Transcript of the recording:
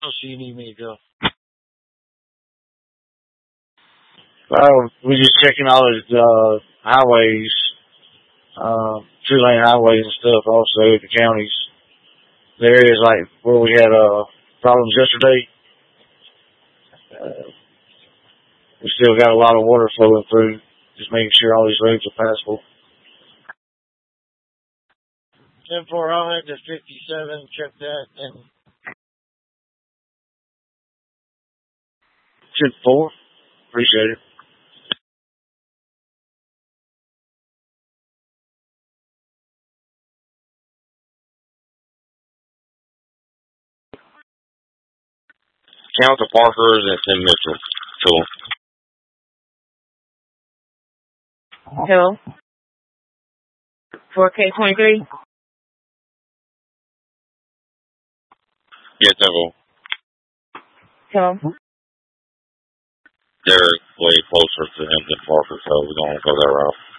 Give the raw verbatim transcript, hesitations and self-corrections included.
else do you need me to go? Well, we're just checking all the uh, highways, uh, two-lane highways and stuff, also the counties. The areas like where we had uh, problems yesterday, uh, we still got a lot of water flowing through, just making sure all these roads are passable. ten four hundred to fifty-seven, check that, and ten four, appreciate it. Count the Parkers and Tim Mitchell. Cool. Hello? four K twenty-three? Yeah, Temple. Hello? They're way closer to him than Parker, so we're going to go that route.